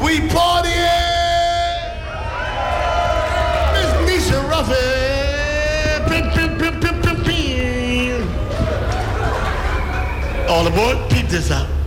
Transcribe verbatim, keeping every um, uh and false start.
We party. Miss Nisha Ruffin. Pim, pim, pim, pim, pim, pim. All aboard, peep this out.